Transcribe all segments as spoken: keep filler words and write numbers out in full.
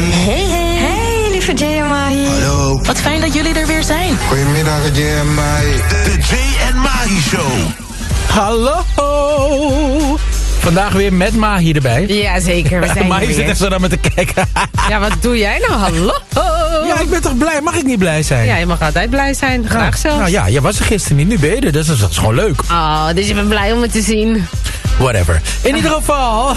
Hey, hey. Hey, lieve Jay en Mahi. Hallo. Wat fijn dat jullie er weer zijn. Goedemiddag, Jay en Mahi. De Jay en Mahi Show. Hallo. Vandaag weer met Mahi erbij. Ja, zeker. We zijn Mahi hier zit weer. echt zo naar me te kijken. Ja, wat doe jij nou? Hallo. Ja, ik ben toch blij? Mag ik niet blij zijn? Ja, je mag altijd blij zijn. Graag nou, zelfs. Nou ja, je was er gisteren niet. Nu ben je er. Dus dat is, dat is gewoon leuk. Oh, dus je bent blij om het te zien. Whatever. In ieder geval,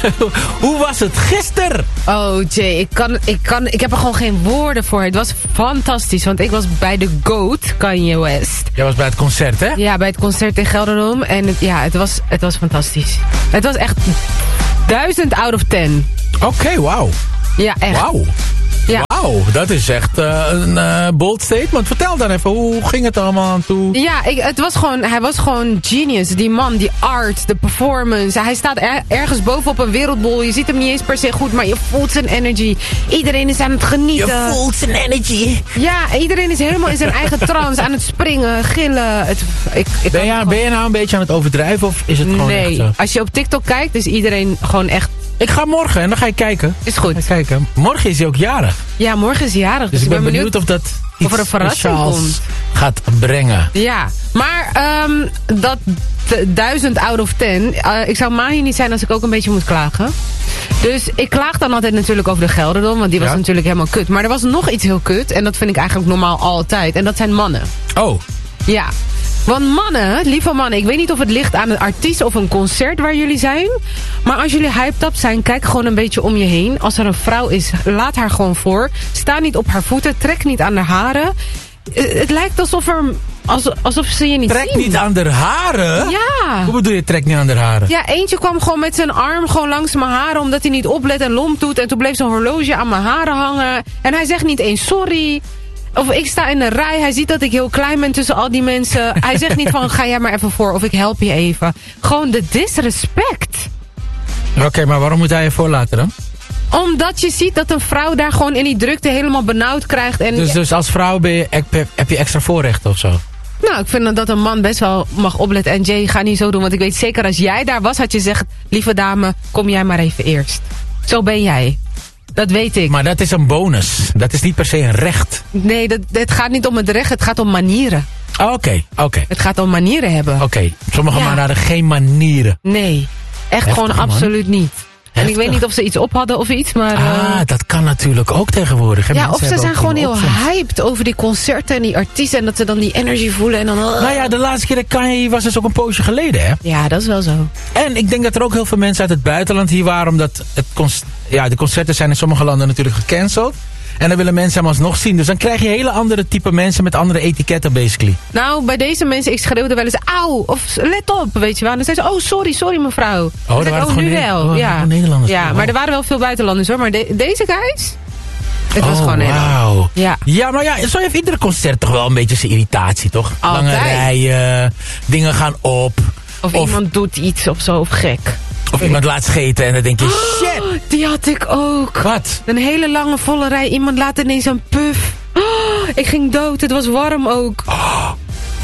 hoe was het gisteren? Oh, Jay, ik, kan, ik, kan, ik heb er gewoon geen woorden voor. Het was fantastisch, want ik was bij de GOAT, Kanye West. Jij was bij het concert, hè? Ja, bij het concert in Gelderdoom. En het, ja, het was, het was fantastisch. Het was echt duizend out of ten. Oké, okay, wauw. Ja, echt. Wauw. Ja. Wauw, dat is echt uh, een uh, bold statement. Vertel dan even, hoe ging het allemaal aan toe? Ja, ik, het was gewoon, hij was gewoon genius. Die man, die art, de performance. Hij staat er, ergens bovenop een wereldbol. Je ziet hem niet eens per se goed, maar je voelt zijn energy. Iedereen is aan het genieten. Je voelt zijn energy. Ja, iedereen is helemaal in zijn eigen trance. Aan het springen, gillen. Het, ik, ik ben, je, gewoon... ben je nou een beetje aan het overdrijven of is het gewoon nee, echt zo? Als je op TikTok kijkt, is iedereen gewoon echt... Ik ga morgen en dan ga ik kijken. Is goed. Ga kijken. Morgen is hij ook jarig. Ja, morgen is hij jarig. Dus, dus ik ben benieuwd, benieuwd of dat iets of er een verrassing komt. Gaat brengen. Ja, maar um, dat duizend out of ten. Uh, ik zou Mahi niet zijn als ik ook een beetje moet klagen. Dus ik klaag dan altijd natuurlijk over de Gelderdoom. Want die was ja. natuurlijk helemaal kut. Maar er was nog iets heel kut. En dat vind ik eigenlijk normaal altijd. En dat zijn mannen. Oh. Ja. Want mannen, lieve mannen, ik weet niet of het ligt aan een artiest of een concert waar jullie zijn. Maar als jullie hyped up zijn, kijk gewoon een beetje om je heen. Als er een vrouw is, laat haar gewoon voor. Sta niet op haar voeten, trek niet aan haar haren. Het lijkt alsof, er, alsof ze je niet trek zien. Trek niet aan haar haren? Ja. Hoe bedoel je trek niet aan haar haren? Ja, eentje kwam gewoon met zijn arm gewoon langs mijn haren omdat hij niet oplet en lomp doet. En toen bleef zijn horloge aan mijn haren hangen. En hij zegt niet eens sorry. Of ik sta in de rij, hij ziet dat ik heel klein ben tussen al die mensen. Hij zegt niet van, ga jij maar even voor of ik help je even. Gewoon de disrespect. Oké, okay, maar waarom moet hij je voorlaten dan? Omdat je ziet dat een vrouw daar gewoon in die drukte helemaal benauwd krijgt. En dus, dus als vrouw ben je, heb je extra voorrechten of zo? Nou, ik vind dat een man best wel mag opletten. En Jay, ga niet zo doen, want ik weet zeker als jij daar was, had je gezegd, lieve dame, kom jij maar even eerst. Zo ben jij. Dat weet ik. Maar dat is een bonus. Dat is niet per se een recht. Nee, dat, het gaat niet om het recht. Het gaat om manieren. Oké, okay, oké. Okay. Het gaat om manieren hebben. Oké, okay. Sommige ja. mannen hadden geen manieren. Nee, echt Heftig, gewoon absoluut man. niet. En Heftig. Ik weet niet of ze iets op hadden of iets, maar... Ah, uh, dat kan natuurlijk ook tegenwoordig. Hè? Ja, Mensen of ze zijn gewoon heel opzien. hyped over die concerten en die artiesten. En dat ze dan die energy voelen en dan... Uh. Nou ja, de laatste keer dat Kanye was dus ook een poosje geleden, hè? Ja, dat is wel zo. En ik denk dat er ook heel veel mensen uit het buitenland hier waren, omdat het conc- ja, de concerten zijn in sommige landen natuurlijk gecanceld. En dan willen mensen hem alsnog zien. Dus dan krijg je hele andere type mensen met andere etiketten, basically. Nou, bij deze mensen, ik schreeuwde wel eens, auw, of let op, weet je wel. En dan zei ze, oh, sorry, sorry mevrouw. Oh, dan waren het oh, gewoon nu ne- wel. oh, ja, Nederlanders. Ja, oh. maar er waren wel veel buitenlanders hoor. Maar de- deze guys, het was oh, gewoon Nederland. Wow. Ja. ja, maar ja, zo heeft iedere concert toch wel een beetje zijn irritatie, toch? Altijd. Lange rijen, dingen gaan op. Of, of iemand doet iets of zo, of gek. Of iemand laat scheten en dan denk je, shit. Oh, die had ik ook. Wat? Een hele lange volle rij. Iemand laat ineens een puff. Oh, ik ging dood. Het was warm ook. Oh.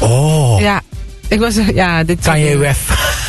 oh. Ja. Ik was... Ja, dit... Kan je weg.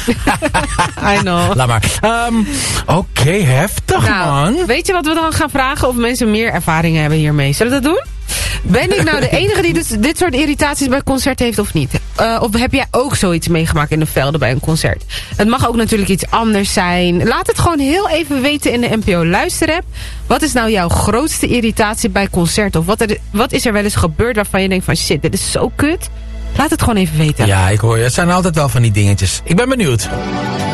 I know. Laat maar. Um, Oké, okay, heftig nou, man. Weet je wat we dan gaan vragen? Of mensen meer ervaringen hebben hiermee. Zullen we dat doen? Ben ik nou de enige die dus dit soort irritaties bij concerten heeft of niet? Uh, of heb jij ook zoiets meegemaakt in de velden bij een concert? Het mag ook natuurlijk iets anders zijn. Laat het gewoon heel even weten in de N P O Luisterapp. Wat is nou jouw grootste irritatie bij concerten? Of wat, er, wat is er wel eens gebeurd waarvan je denkt van shit, dit is zo kut? Laat het gewoon even weten. Ja, ik hoor je. Het zijn altijd wel van die dingetjes. Ik ben benieuwd.